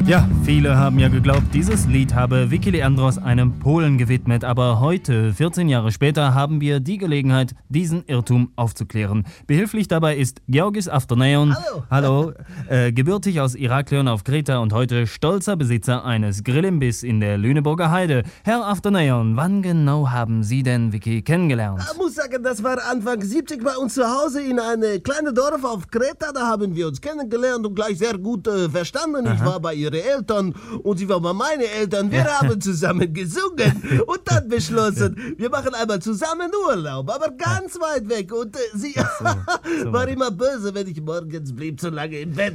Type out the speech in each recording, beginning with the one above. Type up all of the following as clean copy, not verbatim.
Ja, viele haben ja geglaubt, dieses Lied habe Vicky Leandros einem Polen gewidmet. Aber heute, 14 Jahre später, haben wir die Gelegenheit, diesen Irrtum aufzuklären. Behilflich dabei ist Georgis Avtoneon. Hallo. Gebürtig aus Iraklion auf Kreta und heute stolzer Besitzer eines Grillimbiss in der Lüneburger Heide. Herr Avtoneon, wann genau haben Sie denn Vicky kennengelernt? Ich muss sagen, das war Anfang 70 bei uns zu Hause in einem kleinen Dorf auf Kreta. Da haben wir uns kennengelernt und gleich sehr gut verstanden. Ich war bei ihren Eltern und sie war bei meinen Eltern. Wir haben zusammen gesungen und dann beschlossen, wir machen einmal zusammen Urlaub, aber ganz weit weg. Und sie war immer böse, wenn ich morgens blieb, so lange im Bett.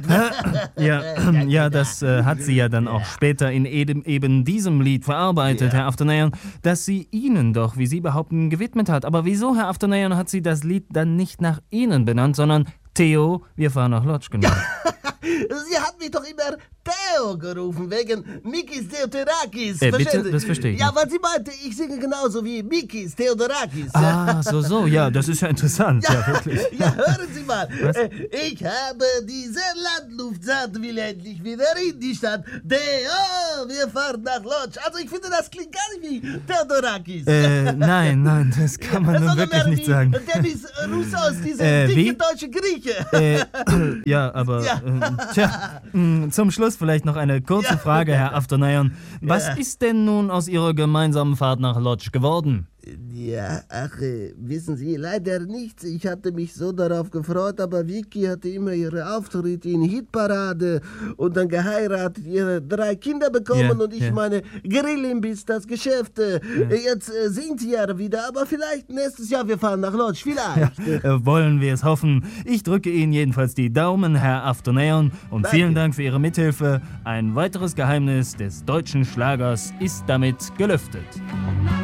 Ja, das hat sie ja dann auch später in eben diesem Lied verarbeitet, Herr Avtoneon, dass sie Ihnen doch, wie Sie behaupten, gewidmet hat. Aber wieso, Herr Avtoneon, hat sie das Lied dann nicht nach Ihnen benannt, sondern Theo, wir fahren nach Lodz genannt? Sie hat mich doch immer Theo gerufen, wegen Mikis Theodorakis. Bitte? Das verstehe ich Ja, nicht. weil sie meinte, ich singe genauso wie Mikis Theodorakis. Ah, so, ja, das ist ja interessant, ja wirklich. Ja, hören Sie mal. Ich habe diese Landluft satt, will endlich wieder in die Stadt. Theo, wir fahren nach Lodz. Also ich finde, das klingt gar nicht wie Theodorakis. Nein, das kann man nun wirklich nicht sagen. Dennis Roussos, dieser dicke deutsche Grieche. Ja, aber zum Schluss vielleicht noch eine kurze Frage, Herr Avtoneon. Was ist denn nun aus Ihrer gemeinsamen Fahrt nach Lodz geworden? Ja, wissen Sie, leider nichts. Ich hatte mich so darauf gefreut, aber Vicky hatte immer ihre Auftritte in Hitparade und dann geheiratet, ihre 3 Kinder bekommen und ich meine Grillimbiss, das Geschäft. Jetzt singt sie ja wieder, aber vielleicht nächstes Jahr, wir fahren nach Lodz, vielleicht. Wollen wir es hoffen. Ich drücke Ihnen jedenfalls die Daumen, Herr Avtoneon, und Danke. Vielen Dank für Ihre Mithilfe. Ein weiteres Geheimnis des deutschen Schlagers ist damit gelüftet.